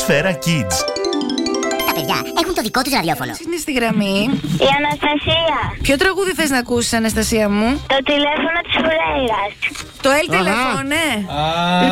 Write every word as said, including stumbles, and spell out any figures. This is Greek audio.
Σφαίρα Kids. Τα παιδιά έχουν το δικό τους ραδιόφωνο. Είναι στη γραμμή. Η Αναστασία. Ποιο τραγούδι θες να ακούσεις, Αναστασία μου? Το τηλέφωνο της Φουρέιρας. Το Ελ τηλέφωνε.